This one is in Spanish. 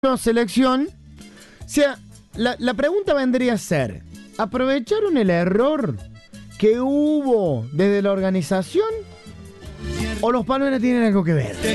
selección. O sea, la pregunta vendría a ser, ¿aprovecharon el error que hubo desde la organización o los Palmeras tienen algo que ver?